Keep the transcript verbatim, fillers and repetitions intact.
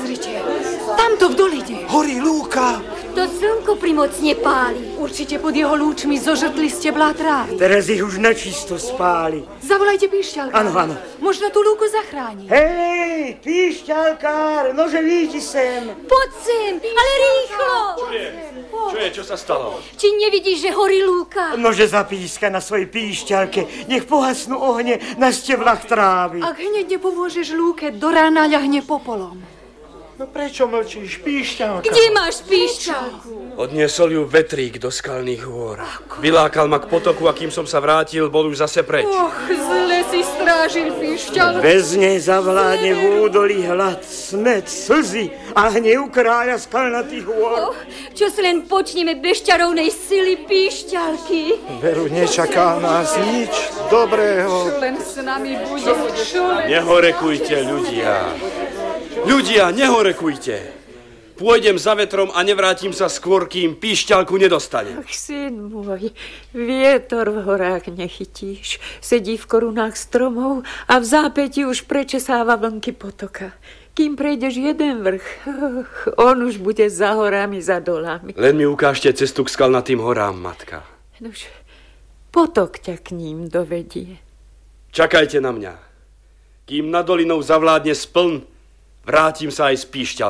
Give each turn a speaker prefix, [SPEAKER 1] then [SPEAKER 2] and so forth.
[SPEAKER 1] Pozrite, tamto v doline.
[SPEAKER 2] Horí lúka.
[SPEAKER 3] To slnko primocne páli.
[SPEAKER 1] Určite pod jeho lúčmi zožrtli steblá trávy.
[SPEAKER 4] Teraz ich už načisto spáli.
[SPEAKER 1] Zavolajte píšťalka.
[SPEAKER 4] Áno, áno.
[SPEAKER 1] Možno tú lúku zachráni.
[SPEAKER 4] Hej, píšťalkár, nože vidíte sem.
[SPEAKER 3] Poď sem, ale rýchlo.
[SPEAKER 5] Čo je? Čo je? Čo sa stalo?
[SPEAKER 3] Či nevidíš, že horí lúka?
[SPEAKER 4] Nože zapíska na svojej píšťalke. Nech pohasnú ohne na steblách trávy.
[SPEAKER 1] Ak hneď nepomôžeš lúke, do rána ľahne popolom.
[SPEAKER 2] No prečo mlčíš, píšťalka?
[SPEAKER 3] Kde máš píšťalku?
[SPEAKER 5] Odniesol ju vetrík do skalných hôr. Vylákal ma k potoku a kým som sa vrátil, bol už zase preč.
[SPEAKER 1] Och, zle si strážil píšťalku.
[SPEAKER 4] Bez nej zavládne v údolí hlad, smet, slzy a hnev kráľa skalnatých hôr.
[SPEAKER 3] Oh, čo si len počneme bez čarovnej sily píšťalky?
[SPEAKER 2] Veru, nečaká nás nič dobrého.
[SPEAKER 1] Len s nami bude, čo len...
[SPEAKER 5] Nehorekujte, ľudia. Ľudia, nehorekujte. Pôjdem za vetrom a nevrátim sa skôr, kým píšťalku nedostanem.
[SPEAKER 6] Ach, syn môj, vietor v horách nechytíš. Sedí v korunách stromov a v zápäti už prečesáva vlnky potoka. Kým prejdeš jeden vrch, oh, on už bude za horami, za dolami.
[SPEAKER 5] Len mi ukážte cestu k skalnatým horám, matka.
[SPEAKER 6] Nož, potok ťa k ním dovedie.
[SPEAKER 5] Čakajte na mňa. Kým nad dolinou zavládne spln, vrátim sa aj s píšťalkou.